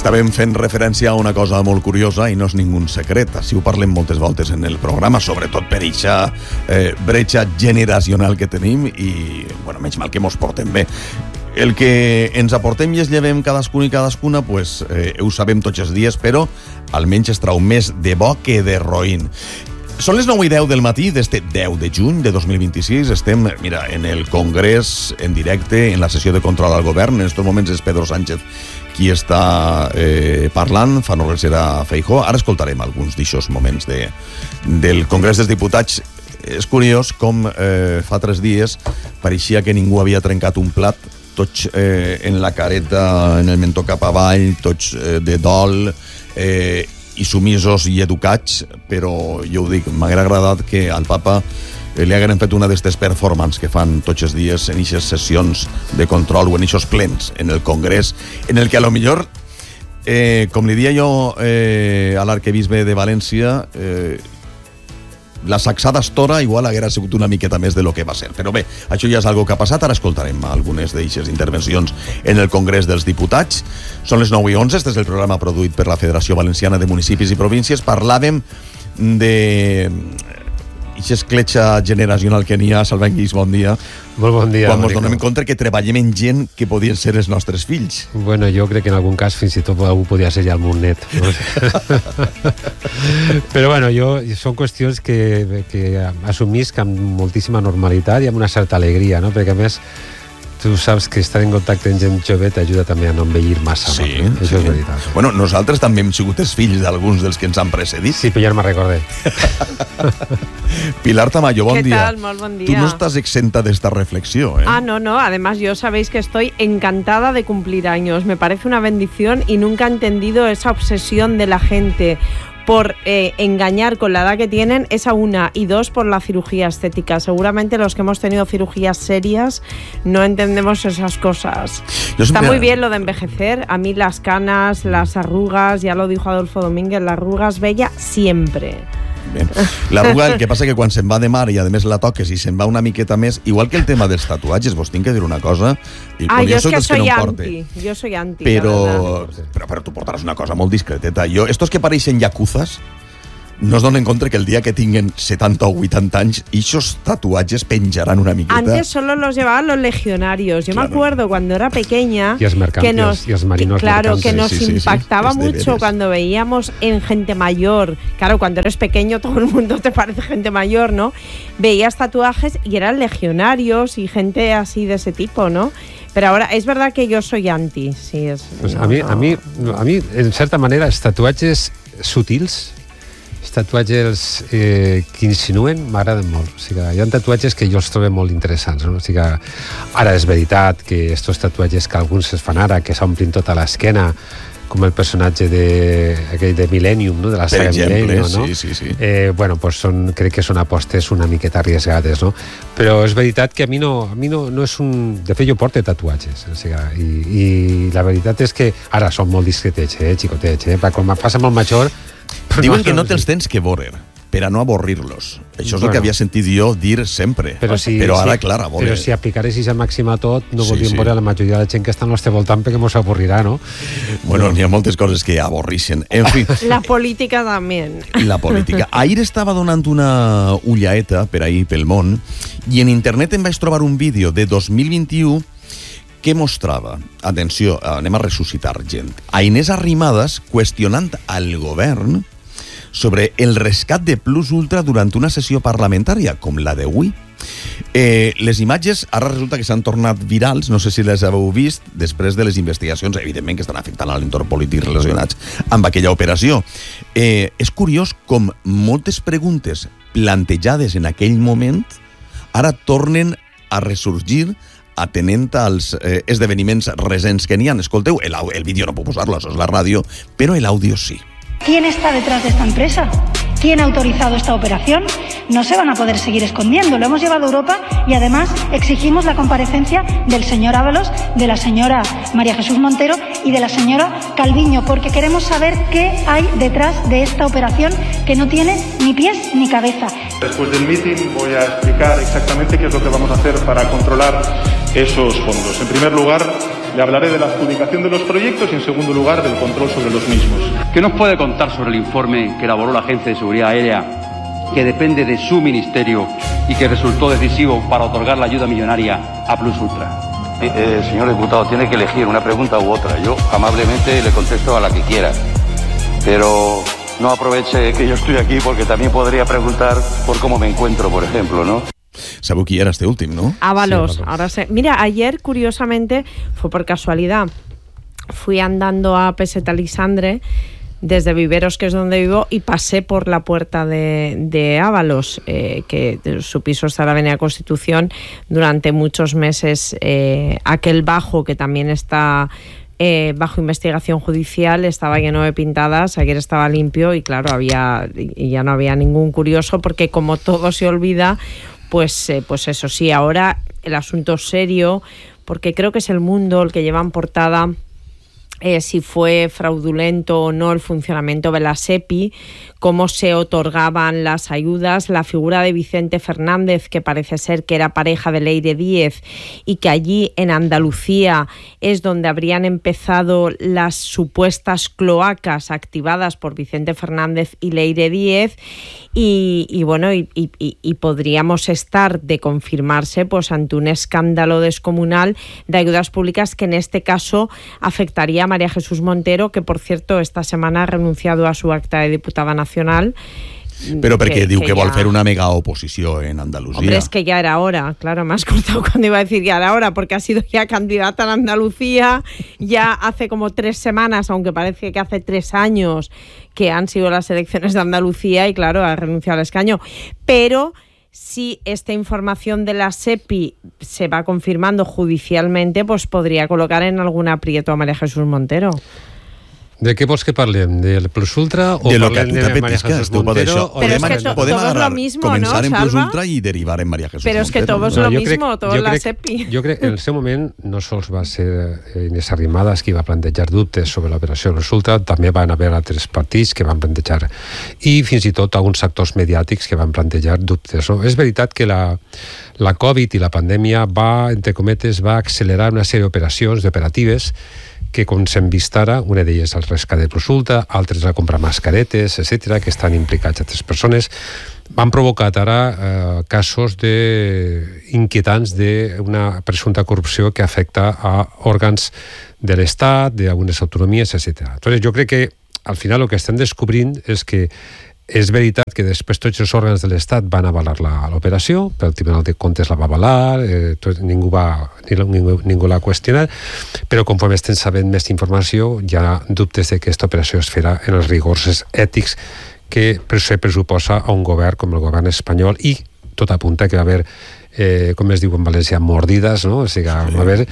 Estàvem fent referència a una cosa molt curiosa i no és ningú secret. Així ho parlem moltes voltes en el programa, sobretot per eixa bretxa generacional que tenim i, bueno, menys mal que mos portem bé. El que ens aportem i es llevem cadascun i cadascuna, pues, ho sabem tots els dies, però almenys es trau més de bo que de roïn. Són les 9:10 del matí d'este 10 de juny de 2026. Estem, mira, en el Congrés, en directe, en la sessió de control al govern. En aquests moments és Pedro Sánchez qui està parlant, fa no res era Feijóo. Ara escoltarem alguns d'aixòs moments del Congrés dels Diputats. És curiós com fa 3 dies pareixia que ningú havia trencat un plat, tots en la careta, en el mentó cap avall, tots de dol, i sumisos i educats, però jo ho dic, m'haguera agradat que al papa li hagueren fet una d'aquestes performances que fan tots els dies en aquestes sessions de control o en aquests plens en el Congrés, en el que a lo millor, com li dia jo a l'arquebisbe de València, la sacsada estora igual haguera sigut una miqueta més de lo que va ser. Però bé, això ja és algo que ha passat. Ara escoltarem algunes d'eixes intervencions en el Congrés dels Diputats. Són les 9:11, este és el programa produït per la Federació Valenciana de Municipis i Províncies. Parlàvem de aquesta escletxa generacional que n'hi ha. Salvant Guix, bon dia. Molt bon dia. Quan ens donem en compte que treballem en gent que podien ser els nostres fills. Bueno, jo crec que en algun cas fins i tot algú podia ser ja el meu net. Però bueno, són qüestions que assumisc amb moltíssima normalitat i amb una certa alegria, no? Perquè a més tu saps que estar en contacte amb gent jove t'ajuda també a no envellir massa. Sí, no? Això és veritat. Bueno, nosaltres també hem sigut els fills d'alguns dels que ens han precedit. Sí, però ja me'n recordé. Pilar Tamayo, bon dia. ¿Qué tal? Molt bon dia. Tú no estás exenta de esta reflexión, ¿eh? Ah, no. Además, yo sabéis que estoy encantada de cumplir años. Me parece una bendición y nunca he entendido esa obsesión de la gente por engañar con la edad que tienen, esa una, y dos, por la cirugía estética. Seguramente los que hemos tenido cirugías serias no entendemos esas cosas. Está muy bien lo de envejecer. A mí las canas, las arrugas, ya lo dijo Adolfo Domínguez, las arrugas bella siempre. Bé. L'arruga, el que passa que quan se'n va de mar i a més la toques i se'n va una miqueta més, igual que el tema dels tatuatges, vos tinc que dir una cosa, i jo és que soy anti, jo soy anti, però tu portaràs una cosa molt discreteta. Estos que pareixen yacuzas no es donen compte que el dia que tinguen 70 o 80 anys, esos tatuatges penjaran una miqueta. Antes solo los llevaban los legionarios. Yo me acuerdo cuando era pequeña y los marinos claro, mercantes. Que nos impactaba mucho cuando veíamos en gente mayor. Claro, cuando eres pequeño todo el mundo te parece gente mayor, ¿no? Veías tatuajes y eran legionarios y gente así de ese tipo, ¿no? Pero ahora es verdad que yo soy anti. Sí, pues a mí, en certa manera, els tatuatges sutils, els tatuatges que insinuen m'agraden molt. O sigui, hi ha tatuatges que jo els trobo molt interessants, no? O sigui, ara és veritat que estos tatuatges que alguns es fan ara, que s'omplin tota l'esquena, com el personatge de Millennium, no? De la saga Millennium, no? Sí. Bueno, pues crec que són apostes una miqueta arriesgades, no? Però és veritat que a mi no és un... De fet, jo porto tatuatges, o sigui, i la veritat és que ara són molt discretets, xicotets, quan me passa molt major... Diuen que no te'ls tens que veure per a no avorrir-los. Això és el que havia sentit jo dir sempre. Però ara, clar, a veure... Però si aplicaressis a màxim a tot, no voldríem veure la majoria de la gent que està al nostre voltant perquè mos avorrirà, no? Bueno, n'hi ha moltes coses que avorrixen. En fi... La política també. La política. Ahir estava donant una ullaeta per ahir pel món i en internet em vaig trobar un vídeo de 2021 que mostrava, atenció, anem a ressuscitar gent, a Inés Arrimadas qüestionant al govern sobre el rescat de Plus Ultra durant una sessió parlamentària, com la d'avui. Les imatges ara resulta que s'han tornat virals, no sé si les heu vist, després de les investigacions, evidentment, que estan afectant a l'entorn polític relacionats amb aquella operació. És curiós com moltes preguntes plantejades en aquell moment ara tornen a ressorgir atenent als esdeveniments recents que n'hi ha. Escolteu, el vídeo no puc posar-lo, això és la ràdio, però l'àudio sí. ¿Quién está detrás de esta empresa? ¿Quién ha autorizado esta operación? No se van a poder seguir escondiendo. Lo hemos llevado a Europa y además exigimos la comparecencia del señor Ábalos, de la señora María Jesús Montero y de la señora Calviño, porque queremos saber qué hay detrás de esta operación que no tiene ni pies ni cabeza. Después del meeting voy a explicar exactamente qué es lo que vamos a hacer para controlar esos fondos. En primer lugar, Le hablaré de la adjudicación de los proyectos y, en segundo lugar, del control sobre los mismos. ¿Qué nos puede contar sobre el informe que elaboró la Agencia de Seguridad Aérea, que depende de su ministerio y que resultó decisivo para otorgar la ayuda millonaria a Plus Ultra? Señor diputado, tiene que elegir una pregunta u otra. Yo amablemente le contesto a la que quiera, pero no aproveche que yo estoy aquí porque también podría preguntar por cómo me encuentro, por ejemplo, ¿no? Sabeu qui era este últim, ¿no? Ábalos, sí, ahora sé. Mira, ayer, curiosamente, fue por casualidad. Fui andando a Peseta Lisandre desde Viveros, que es donde vivo, y pasé por la puerta de Ábalos, que su piso está en la Avenida Constitución. Durante muchos meses, aquel bajo, que también está bajo investigación judicial, estaba lleno de pintadas. Ayer estaba limpio y claro, ya no había ningún curioso, porque como todo se olvida, pues eso sí, ahora el asunto serio, porque creo que es El Mundo el que lleva en portada si fue fraudulento o no el funcionamiento de la SEPI, cómo se otorgaban las ayudas, la figura de Vicente Fernández, que parece ser que era pareja de Leire Díez y que allí en Andalucía es donde habrían empezado las supuestas cloacas activadas por Vicente Fernández y Leire Díez, y podríamos estar, de confirmarse, pues ante un escándalo descomunal de ayudas públicas que en este caso afectaría a María Jesús Montero, que por cierto esta semana ha renunciado a su acta de diputada nacional. Però perquè diu que vol fer una mega oposició en Andalucía. Hombre, es que ya era hora, claro, me has cortado cuando iba a decir ya era hora, porque ha sido ya candidata en Andalucía, ya hace como 3 semanas, aunque parece que hace 3 años que han sido las elecciones de Andalucía, y claro, ha renunciado al escaño. Pero si esta información de la SEPI se va confirmando judicialmente, pues podría colocar en algún aprieto a María Jesús Montero. De què vols que parlem? ¿Del Plus Ultra o de lo que parlem de María Jesús Montero? Pero es que todo es lo mismo, comenzar ¿no, en Plus Salva? Ultra y derivar en María Jesús Pero es que Montero. todo es lo mismo, todo la SEPI. Jo crec que en el seu moment no sols va ser Inés Arrimadas qui va plantejar dubtes sobre l'operació Plus Ultra, també van haver altres partits que van plantejar, i fins i tot alguns actors mediàtics que van plantejar dubtes. No? És veritat que la Covid i la pandèmia va, entre cometes, va accelerar una sèrie d'operacions, d'operatives, que com s'hem vist ara, una d'elles el rescat de Plus Ultra, altres a comprar mascaretes, etc., que estan implicats altres persones, han provocat ara casos inquietants d'una presumpta corrupció que afecta a òrgans de l'Estat, d'algunes autonomies, etc. Entonces, jo crec que al final el que estem descobrint és que és veritat que després tots els òrgans de l'Estat van avalar l'operació, el Tribunal de Comptes la va avalar, ningú l'ha qüestionat, però conforme estem sabent més informació, hi ha dubtes de que aquesta operació es farà en els rigors ètics que se pressuposa a un govern com el govern espanyol, i tot apunta que va haver, com es diu en València, mordides, no? O sigui, va haver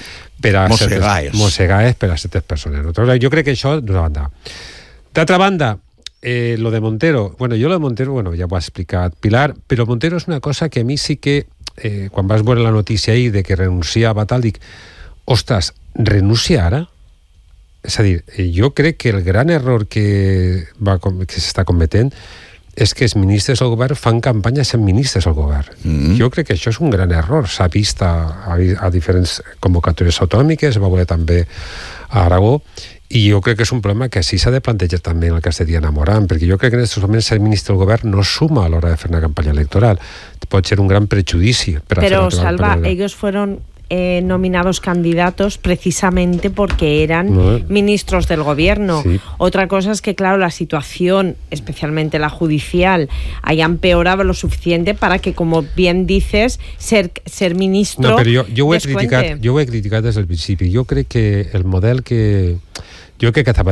mossegaes per a certes persones. Jo crec que això d'una banda. D'altra banda, lo de Montero, jo lo de Montero, ja ho ha explicat Pilar, però Montero és una cosa que a mi sí que, quan vas veure la notícia ahir de que renunciava tal, dic, ostres, renuncia ara? És a dir, jo crec que el gran error que s'està cometent és que els ministres del govern fan campanya sent ministres del govern. Jo crec que això és un gran error. S'ha vist a diferents convocatòries autonòmiques, va veure també a Aragó, i jo crec que és un problema que sí s'ha de plantejar també en el cas de Diana Morán, perquè jo crec que en aquests moments ser ministre del govern no suma a l'hora de fer una campanya electoral. Pot ser un gran prejudici. Pero, Salva, ellos fueron nominados candidatos precisamente porque eran ministros del gobierno. Sí. Otra cosa es que, claro, la situación, especialmente la judicial, haya empeorado lo suficiente para que, como bien dices, ser ministro... No, però jo ho he criticat des del principi. Jo crec que el model que... Jo crec que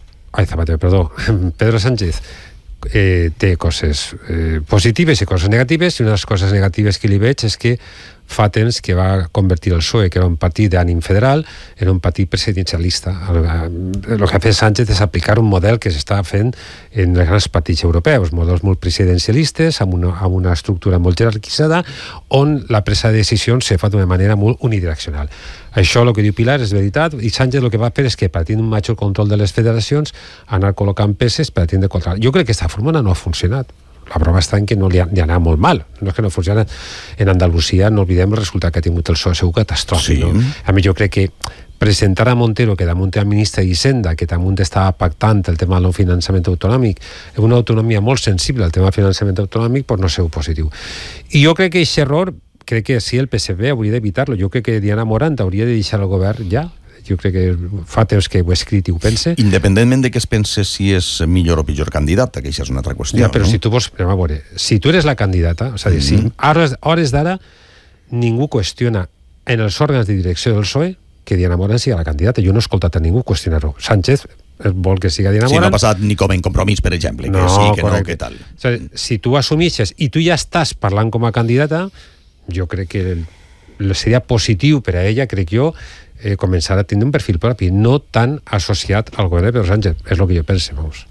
Pedro Sánchez té coses positives i coses negatives, i unes coses negatives que li veig és que fa temps que va convertir el PSOE, que era un partit d'ànim federal, en un partit presidencialista. El que ha fet Sánchez és aplicar un model que s'està fent en els grans partits europeus, models molt presidencialistes, amb una estructura molt jerarquitzada, on la presa de decisions se fa d'una manera molt unidireccional. Això, el que diu Pilar, és veritat, i Sánchez el que va fer és que, per tenir un major control de les federacions, anar col·locant peces per tindre control. Jo crec que aquesta fórmula no ha funcionat. la prova està en que no li anava molt mal. No és que no funciona. En Andalusia, no oblidem el resultat que ha tingut el PSOE, segur catastròfic. Sí. No? A mi jo crec que presentar a Montero, que damunt té el ministre d'Hisenda, que damunt estava pactant el tema del finançament autonòmic, una autonomia molt sensible al tema del finançament autonòmic, doncs no és positiu. I jo crec que aquest error, crec que sí, el PSB hauria d'evitar-lo. Jo crec que Diana Morant hauria de deixar el govern ja. Jo crec que fa temps que ho he escrit i ho pense. Independentment de que es pense si és millor o pitjor candidata, que això és una altra qüestió. Ja, però no? si tu vols... A veure, si tu eres la candidata, és a dir, si a hores d'ara ningú qüestiona en els òrgans de direcció del PSOE que Diana Morant sigui la candidata. Jo no he escoltat a ningú qüestionar-ho. Sánchez vol que siga Diana Morant. Si no ha passat ni com en Compromís, per exemple, que sí, que correcte. No, que tal. O sigui, si tu assumixes i tu ja estàs parlant com a candidata, jo crec que seria positiu per a ella, crec jo, començar a tindre un perfil propi, no tan associat al govern de Pedro Sánchez. Es lo que yo pensé, vamos.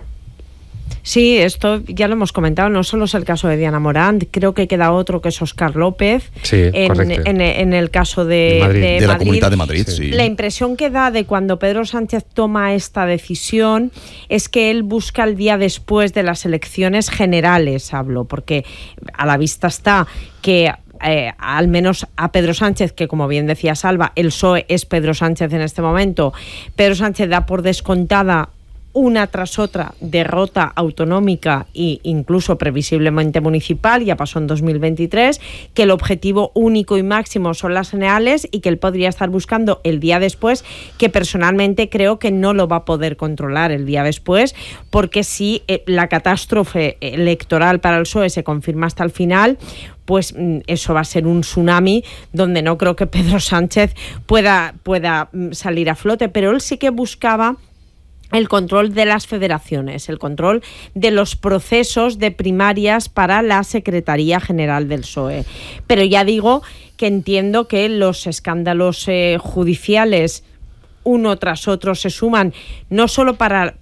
Sí, esto ya lo hemos comentado, no solo es el caso de Diana Morant, creo que queda otro que es Óscar López, sí, en el caso de Madrid. De la Comunidad de Madrid. Sí. La impresión que da de cuando Pedro Sánchez toma esta decisión es que él busca el día después de las elecciones generales, hablo, porque a la vista está que al menos a Pedro Sánchez, que como bien decía Salva, el PSOE es Pedro Sánchez en este momento, Pedro Sánchez da por descontada una tras otra derrota autonómica e incluso previsiblemente municipal, ya pasó en 2023, que el objetivo único y máximo son las generales y que él podría estar buscando el día después, que personalmente creo que no lo va a poder controlar el día después, porque si la catástrofe electoral para el PSOE se confirma hasta el final, pues eso va a ser un tsunami donde no creo que Pedro Sánchez pueda salir a flote, pero él sí que buscaba el control de las federaciones, el control de los procesos de primarias para la Secretaría General del PSOE. Pero ya digo que entiendo que los escándalos judiciales uno tras otro se suman, no solo para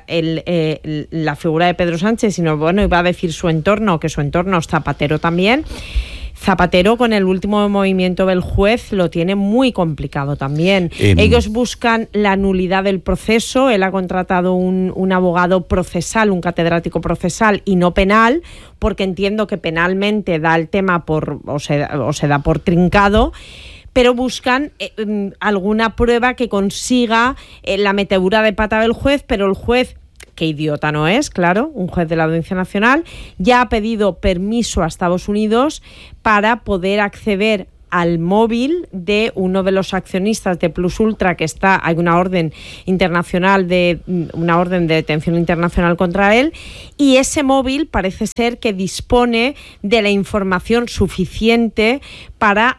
la figura de Pedro Sánchez, sino, bueno, iba a decir su entorno, que su entorno es Zapatero también. Zapatero, con el último movimiento del juez, lo tiene muy complicado también. Ellos buscan la nulidad del proceso. Él ha contratado un abogado procesal, un catedrático procesal y no penal, porque entiendo que penalmente da el tema o se da por trincado, pero buscan alguna prueba que consiga la metedura de pata del juez, pero el juez, que idiota no es, claro, un juez de la Audiencia Nacional, ya ha pedido permiso a Estados Unidos para poder acceder al móvil de uno de los accionistas de Plus Ultra, que hay una orden internacional una orden de detención internacional contra él, y ese móvil parece ser que dispone de la información suficiente para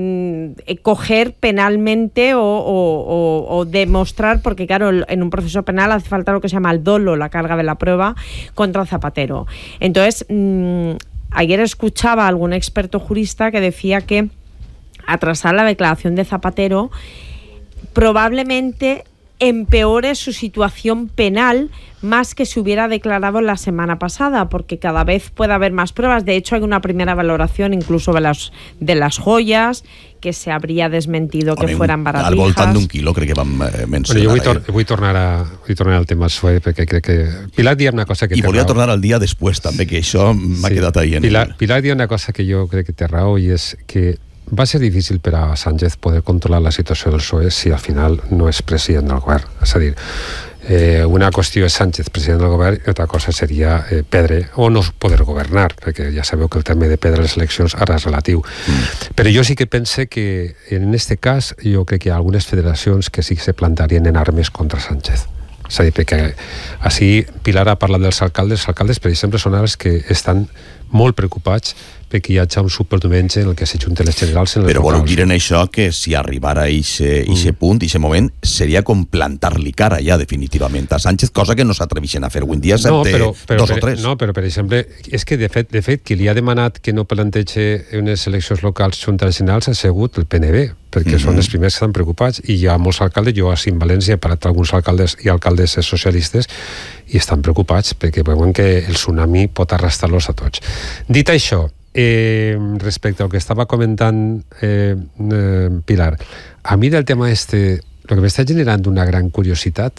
coger penalmente o demostrar, porque claro, en un proceso penal hace falta lo que se llama el dolo, la carga de la prueba contra Zapatero. Entonces, ayer escuchaba a algún experto jurista que decía que atrasar la declaración de Zapatero probablemente empeore su situación penal más que se hubiera declarado la semana pasada, porque cada vez puede haber más pruebas. De hecho, hay una primera valoración incluso de las joyas que se habría desmentido que fueran baratijas. Al voltant d'un quilo crec que vam mencionar. Bueno, jo vull tornar al tema PSOE, perquè crec que Pilar dia una cosa que I volia tornar al dia després també, que això m'ha quedat ahí. Pilar dia una cosa que jo crec que té raó, i és que va ser difícil per a Sánchez poder controlar la situació del PSOE si al final no és president del govern. És a dir, una qüestió és Sánchez president del govern i altra cosa seria perdre o no poder governar, perquè ja sabeu que el tema de perdre les eleccions ara és relatiu. Però jo sí que pense que en este cas jo crec que hi ha algunes federacions que sí que se plantarien en armes contra Sánchez. És a dir, perquè així Pilar ha parlat dels alcaldes. Els alcaldes, per exemple, són els que estan molt preocupats perquè hi hagi un superdiumenge en el que s'ajunten les generals en les però locals. Voleu dir en això que si arribara a aquest punt, a aquest moment, seria com plantar-li cara ja definitivament a Sánchez, cosa que no s'atreveixen a fer avui en dia, excepte dos o tres. No, però per exemple, és que de fet qui li ha demanat que no plantege unes eleccions locals juntes generals ha sigut el PNB, perquè són els primers que estan preocupats, i hi ha molts alcaldes, jo així en València he parlat amb alguns alcaldes i alcaldesses socialistes i estan preocupats perquè veuen que el tsunami pot arrastrar-los a tots. Dit això, respecte al que estava comentant Pilar, a mi del tema lo que m'està generant una gran curiositat,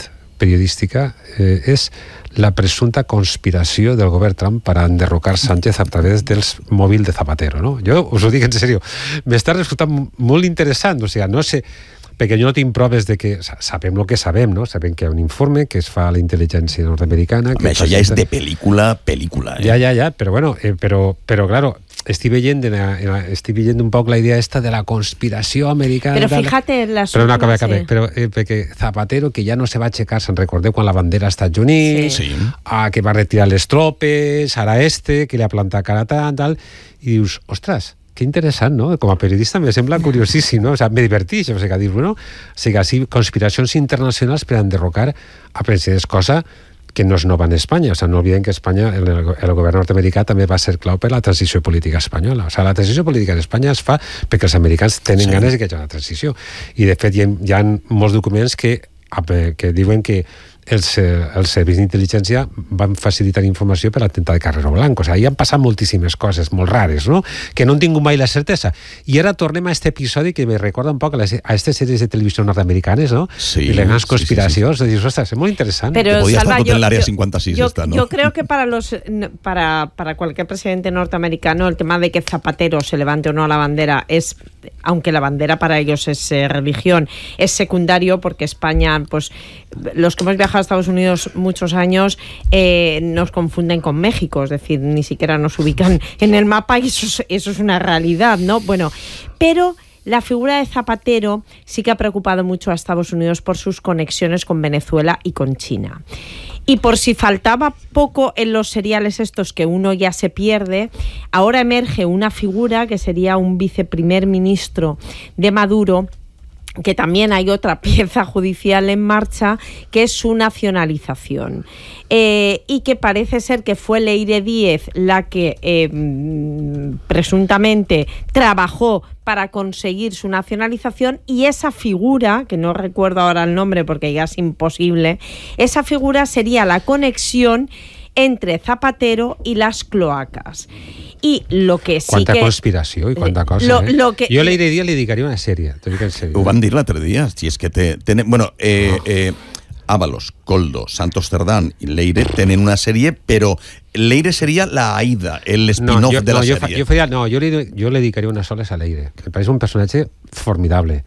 periodística és la presumpta conspiració del govern Trump per enderrocar Sánchez a través del mòbil de Zapatero, no? Jo us ho dic en sèrio, m'està resultant molt interessant, o sigui, no sé, perquè jo no tinc proves de que sabem el que sabem, no? Sabem que hi ha un informe que es fa a la intel·ligència nord-americana. Home, això ja és de pel·lícula, Ja, però bueno, però claro, estic veient un poc la idea esta de la conspiració americana. Però fíjate en les... Però no, acabé. Però perquè Zapatero, que ja no se va aixecar, se'n recordeu quan la bandera als Estats Units, que va retirar les tropes, ara que li ha plantat cara tal, i dius, ostres, que interessant, no? Com a periodista me sembla curiosíssim, no? O sigui, me divertix, o sigui, dir, bueno, o sigui, així, conspiracions internacionals per enderrocar a presidents, cosa que no és nova en Espanya. O sigui, no oblidem que Espanya, el govern nord-americà també va ser clau per la transició política espanyola. O sigui, la transició política en Espanya es fa perquè els americans tenen ganes de que hi hagi una transició. I, de fet, hi ha molts documents que diuen que els serveis d'intel·ligència van facilitar informació per l'atemptat de Carrero Blanco. O sigui, hi han passat moltíssimes coses molt rares, no? Que no han tingut mai la certesa. I ara tornem a aquest episodi que me recorda un poc a aquestes sèries de televisió nord-americanes, no? Sí. I les grans conspiracions. Sí. Dius, ostres, és molt interessant. Pero, podía Salva, estar todo en el área 56 esta, ¿no? Yo creo que para cualquier presidente norteamericano el tema de que Zapatero se levante o no a la bandera es, aunque la bandera para ellos es religión, es secundario, porque España, pues los que hemos viajado a Estados Unidos muchos años nos confunden con México, es decir, ni siquiera nos ubican en el mapa y eso es una realidad, ¿no? Bueno, pero la figura de Zapatero sí que ha preocupado mucho a Estados Unidos por sus conexiones con Venezuela y con China. Y por si faltaba poco en los seriales estos que uno ya se pierde, ahora emerge una figura que sería un viceprimer ministro de Maduro, que también hay otra pieza judicial en marcha, que es su nacionalización. Y que parece ser que fue Leire Díez la que presuntamente trabajó para conseguir su nacionalización, y esa figura, que no recuerdo ahora el nombre porque ya es imposible, esa figura sería la conexión entre Zapatero y las cloacas. I lo que sí quanta que... conspiració i quanta cosa, lo que... Jo Leire Díaz li dedicaria una sèrie, t'ho dic en sèrio. Ho van dir l'altre dia, si és que tenen... Bueno, Ábalos, Koldo, Santos Cerdán i Leire tenen una sèrie, però Leire seria la Aida, l'espin-off de la sèrie. Jo le dedicaria unes soles a Leire. Me pareix un personatge formidable,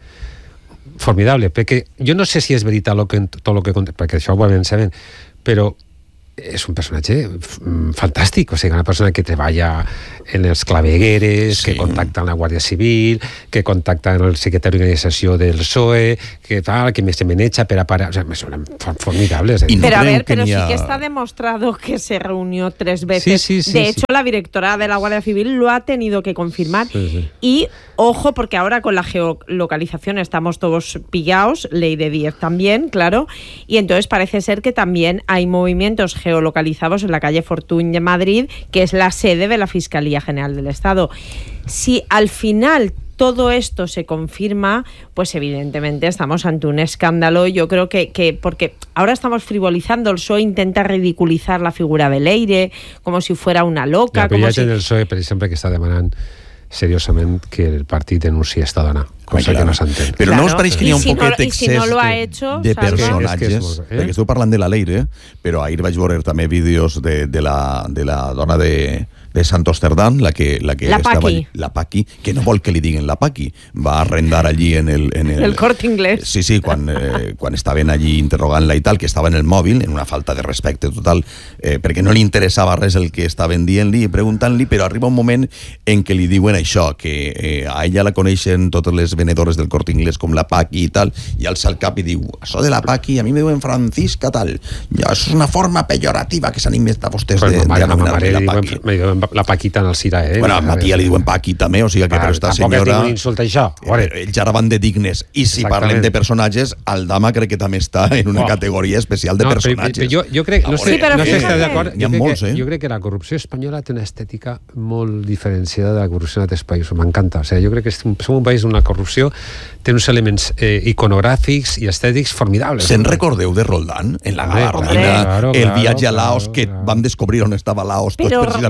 perquè jo no sé si és veritat tot el que... perquè això ho vam saber, però és un personatge fantàstic, o sigui, una persona que treballa en les clavegueres, que contacta amb la Guàrdia Civil, que contacta amb el secretari d'organització del PSOE, que se maneja per a parar... O sigui, són formidables. Pero a ver, pero sí que está demostrado que se reunió 3 veces. Sí, de hecho, la directora de la Guardia Civil lo ha tenido que confirmar. Sí. Y, ojo, porque ahora con la geolocalización estamos todos pillados, Leire Díez también, claro, y entonces parece ser que también hay movimientos geolocalizados en la calle Fortuny de Madrid, que es la sede de la Fiscalía General del Estado. Si al final todo esto se confirma, pues evidentemente estamos ante un escándalo. Yo creo que porque ahora estamos frivolizando, el PSOE intenta ridiculizar la figura de Leire como si fuera una loca. Ja, però hi ha gent del PSOE, per exemple, que està demanant seriosament que el partit denunciï esta dona, cosa que no s'entén. Però no us pareix que hi ha un poquet excés de personatges? Perquè esteu parlant de la Leire, però ahir vaig veure també vídeos de la dona de Santos Cerdán, la que estava allí, la Paqui, que no vol que li diguen la Paqui, va arrendar allí en el Corte Inglés. Sí, quan estaven allí interrogant-la i tal, que estava en el mòbil, en una falta de respecte total, perquè no li interessava res el que estaven dient-li i preguntant-li, però arriba un moment en què li diuen això, que a ella la coneixen totes les venedores del Corte Inglés com la Paqui i tal, i alça el cap i diu, això de la Paqui, a mi me diuen Francisca tal, ja, això és una forma pejorativa que s'han inventat vostès d'anomenar-li la Paqui. La Paquita en el Cira, Bueno, a ma tia li diuen Paqui també, o sigui que per esta senyora... Tampoc és un insult això. Ells ara van de dignes, i si parlem de personatges, Aldama crec que també està en una categoria especial de personatges. Jo crec, no sé si estàs d'acord, jo crec que la corrupció espanyola té una estètica molt diferenciada de la corrupció en altres països, m'encanta. O sigui, jo crec que som un país on la corrupció té uns elements iconogràfics i estètics formidables. Se'n recordeu de Roldán, en la Gavarrina, el viatge a Laos, que vam descobrir on estava Laos, tots precisament perquè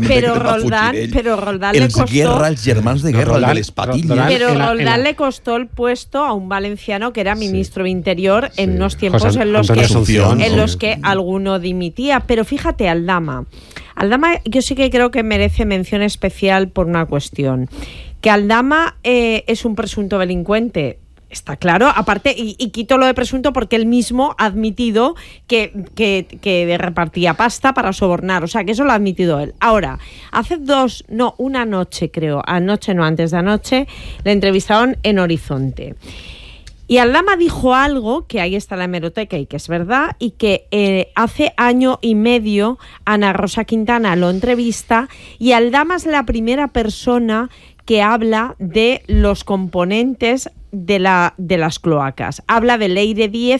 Roldán le costó... Guerra, els germans de Guerra, el de les patillas. Pero Roldán le costó el puesto a un valenciano que era ministro de Interior en unos tiempos en los que alguno dimitía. Pero fíjate, Aldama yo sí que creo que merece mención especial por una cuestión. Que Aldama es un presunto delincuente. Está claro, aparte, y quito lo de presunto porque él mismo ha admitido que repartía pasta para sobornar, o sea, que eso lo ha admitido él. Ahora, una noche creo, antes de anoche, le entrevistaron en Horizonte. Y Aldama dijo algo, que ahí está la hemeroteca y que es verdad, y que hace año y medio Ana Rosa Quintana lo entrevista y Aldama es la primera persona que habla de los componentes de las cloacas. Habla de Leire Díez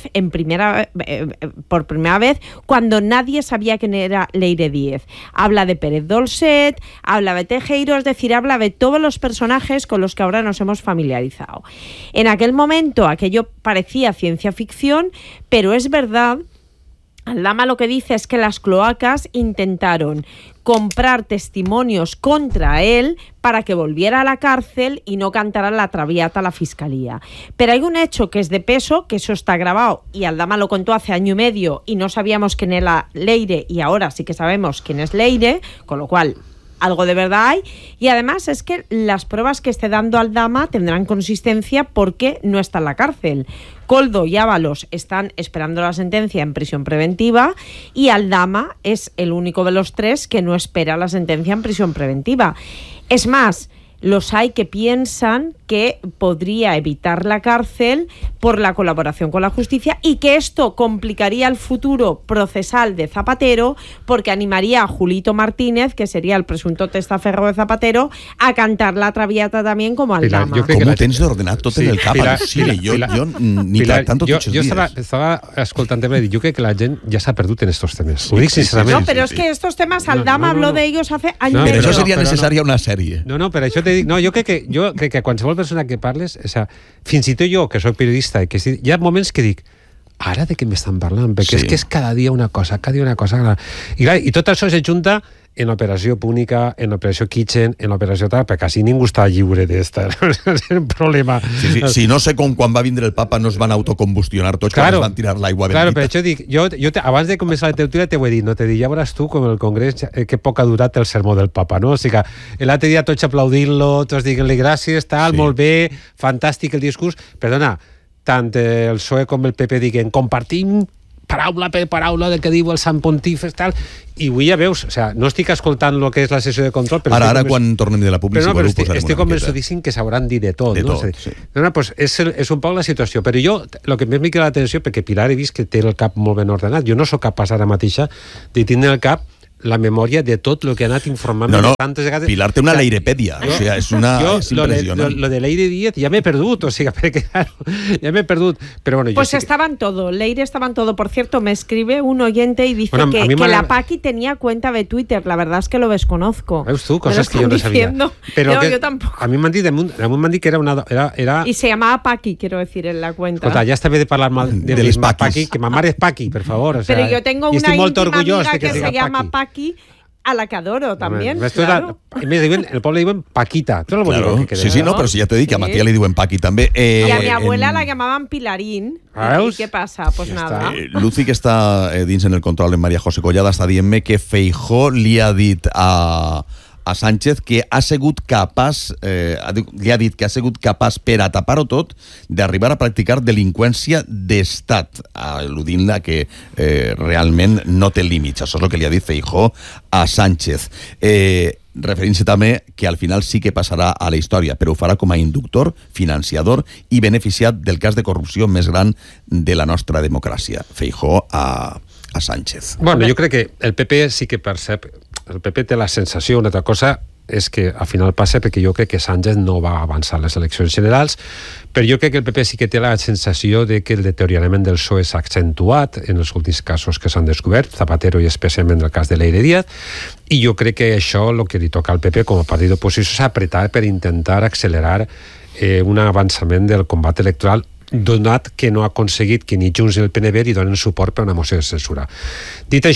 por primera vez cuando nadie sabía quién era Leire Díez. Habla de Pérez Dolcet, habla de Tejero, es decir, habla de todos los personajes con los que ahora nos hemos familiarizado. En aquel momento aquello parecía ciencia ficción, pero es verdad. Aldama lo que dice es que las cloacas intentaron comprar testimonios contra él para que volviera a la cárcel y no cantara la traviata a la fiscalía. Pero hay un hecho que es de peso, que eso está grabado, y Aldama lo contó hace año y medio y no sabíamos quién era Leire, y ahora sí que sabemos quién es Leire, con lo cual algo de verdad hay, y además es que las pruebas que esté dando Aldama tendrán consistencia porque no está en la cárcel. Koldo y Ábalos están esperando la sentencia en prisión preventiva y Aldama es el único de los tres que no espera la sentencia en prisión preventiva. Es más, los hay que piensan que podría evitar la cárcel por la colaboración con la justicia y que esto complicaría el futuro procesal de Zapatero porque animaría a Julito Martínez, que sería el presunto testaferro de Zapatero, a cantar la traviata también como Aldama. Com ho tens ordenat tot en el cap, jo ni tractant tots els dies. Jo estava escoltant i jo crec que la gent ja s'ha perdut en estos temes. Ho dic sincerament. No, pero es que estos temas Aldama habló de ellos hace años. Pero eso sería necesaria una sèrie. No, però això te dic, jo crec que qualsevol persona que parles, o sea, fins i tot jo, que soc periodista, i que hi ha moments que dic, ara de què m'estan parlant? Perquè és que és cada dia una cosa. I tot això s'ajunta en l'operació Púnica, en l'operació Kitchen, en l'operació tal, perquè així ningú està lliure d'esta. És un problema. Si no sé com quan va vindre el papa no es van autocombustionar tots quan es van tirar l'aigua bendita. Claro, però això dic, jo abans de començar la tertúlia t'ho he dit, no te dic, ja veuràs tu com el Congrés, que poc ha durat el sermó del papa, no? O sigui que l'altre dia tots aplaudint-lo, tots dient-li gràcies, tal, molt bé, fantàstic el discurs. Perdona, tant el PSOE com el PP diguen, compartim paraula per paraula del que diu el Sant Pontífex, tal, i avui ja veus, o sigui, no estic escoltant el que és la sessió de control, però ara quan tornem de la publicitat però estic convençudíssim que s'hauran dit de tot, no? Sí. No, pues és un poc la situació, però jo, el que més m'ha cridat l'atenció, perquè Pilar he vist que té el cap molt ben ordenat, jo no sóc capaç ara mateixa de tindre el cap la memòria de tot el que ha anat informant tantes vegades. Pilar té una leirepèdia, o sigui, és impressionant. Lo de Leire Díez ja m'he perdut, o sigui, perquè ja m'he perdut, però bueno... Pues estaban todo, Leire estaban todo. Por cierto, me escribe un oyente y dice que la Paqui tenía cuenta de Twitter, la verdad es que lo desconozco. ¿Veus tú? Cosas que yo no sabía. Pero no, yo tampoco. A mí m'han dit que era una... Y se llamaba Paqui, quiero decir, en la cuenta. Escolta, ja està bé de parlar mal de les Paquis, que ma mare és Paqui, per favor. Pero yo tengo una íntima amiga que se llama Paqui, a la que adoro también. Claro. El poble diuen Paquita. Claro. Sí, no, però si ja t'he dit que a Matías li diuen Paqui també. Y a mi abuela la llamaban Pilarín. ¿Y qué pasa? Pues nada. Lucy, que està dins en el control en María José Collada, està dient-me que Feijóo li ha dit a Sánchez que ha sigut capaç, li ha dit que ha sigut capaç per a tapar-ho tot d'arribar a practicar delinqüència d'estat, al·ludint-la que realment no té límits. Això és el que li ha dit Feijóo a Sánchez. Referint-se també que al final sí que passarà a la història, però ho farà com a inductor, financiador i beneficiat del cas de corrupció més gran de la nostra democràcia. Feijóo a Sánchez. Bueno, jo crec que el PP sí que percep, el PP té la sensació, una altra cosa és que al final passa perquè jo crec que Sánchez no va avançar les eleccions generals, però jo crec que el PP sí que té la sensació de que el deteriorament del PSOE s'ha accentuat en els últims casos que s'han descobert, Zapatero i especialment el cas de Leire Díaz, i jo crec que això el que li toca al PP com a partit d'oposició és apretar per intentar accelerar un avançament del combat electoral, donat que no ha aconseguit que ni Junts ni el PNB li donen suport per una moció de censura. Dit això,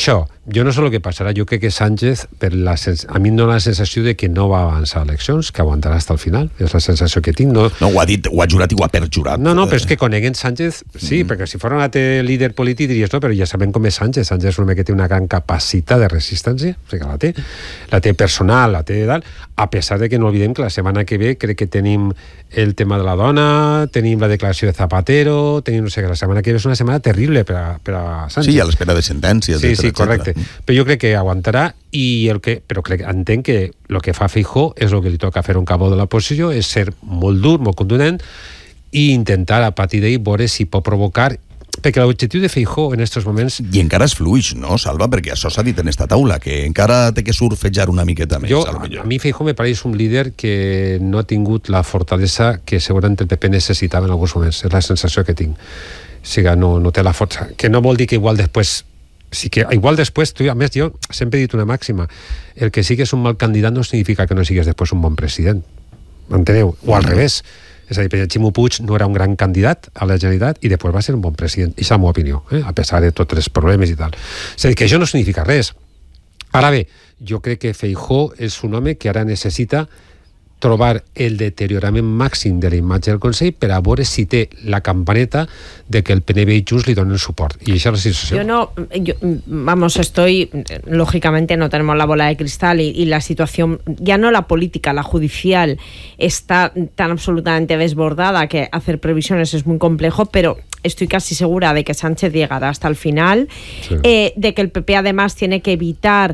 Jo no sé el que passarà, jo crec que Sánchez, a mi em dona la sensació de que no va avançar a eleccions, que aguantarà fins al final, és la sensació que tinc. No, ho ha dit, ho ha jurat i ho ha perjurat. No, però és que coneguen Sánchez, sí, perquè si fos un altre líder polític diries, no, però ja sabem com és Sánchez. Sánchez és un home que té una gran capacitat de resistència, o sigui que la té personal, la té dalt, a pesar de que no oblidem que la setmana que ve crec que tenim el tema de la dona, tenim la declaració de Zapatero, tenim, no sé, que la setmana que ve és una setmana terrible per a Sánchez. Sí, a l'espera de sentències, sí, correcte. Però jo crec que aguantarà però entenc que el que fa Feijóo és el que li toca fer un cabo de la posició, és ser molt dur, molt contundent i intentar a partir d'ahir veure si pot provocar, perquè l'objectiu de Feijóo en aquests moments... I encara és fluix, no, Salva? Perquè això s'ha dit en esta taula, que encara té que surfejar una miqueta més. A mi Feijóo me pareix un líder que no ha tingut la fortalesa que segurament el PP necessitava en alguns moments. És la sensació que tinc. O sigui, no té la força. Que no vol dir que igual després... Sí que igual després, a més, jo sempre he dit una màxima, el que sigues un mal candidat no significa que no sigues després un bon president. M'enteneu? O al revés. És a dir, perquè Ximo Puig no era un gran candidat a la Generalitat i després va ser un bon president. I és la meva opinió, a pesar de tots els problemes i tal. És a dir, que això no significa res. Ara bé, jo crec que Feijóo és un home que ara necessita trobar el deteriorament màxim de la imatge del Consell per a veure si té la campaneta de que el PNV i Junts li donen suport. Y esa es la situación. Estoy, lógicamente no tenemos la bola de cristal y la situación, ya no la política, la judicial, está tan absolutamente desbordada que hacer previsiones es muy complejo, pero estoy casi segura de que Sánchez llegará hasta el final, sí. De que el PP además tiene que evitar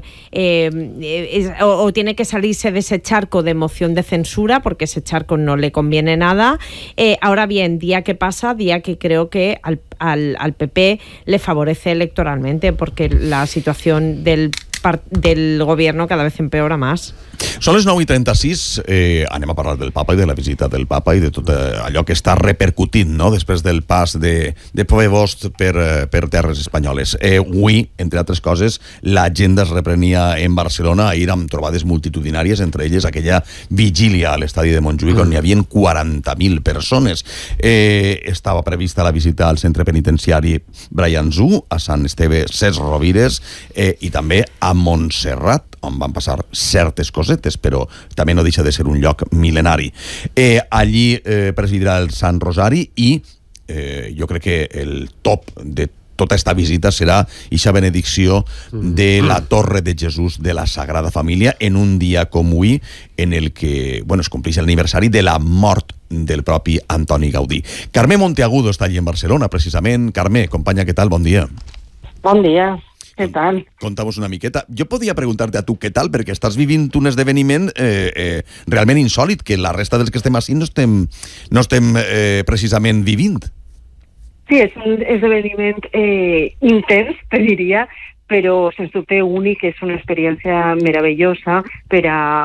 o tiene que salirse de ese charco de moción de censura, porque ese charco no le conviene nada. Ahora bien, día que pasa, día que creo que al PP le favorece electoralmente, porque la situación del gobierno cada vez empeora más. Són les 9:36, anem a parlar del papa i de la visita del papa i de tot allò que està repercutint, no?, després del pas de Prevost per terres espanyoles. Avui, entre altres coses, l'agenda es reprenia en Barcelona ahir amb trobades multitudinàries, entre elles aquella vigília a l'estadi de Montjuïc on hi havia 40.000 persones. Estava prevista la visita al centre penitenciari Brians-1, a Sant Esteve Ses Rovires i també a Montserrat, on van passar certes cosetes, però també no deixa de ser un lloc mil·lenari. Allí presidirà el Sant Rosari i jo crec que el top de tota esta visita serà eixa benedicció de la Torre de Jesús de la Sagrada Família en un dia com avui en el que es compleix l'aniversari de la mort del propi Antoni Gaudí. Carme Monteagudo està allí en Barcelona, precisament. Carme, companya, què tal? Bon dia. Bon dia. Què tal? Conta'mos una miqueta. Jo podia preguntar-te a tu què tal, perquè estàs vivint un esdeveniment realment insòlit, que la resta dels que estem així no estem precisament vivint. Sí, és un esdeveniment intens, te diria, però sens dubte únic, és una experiència meravellosa per a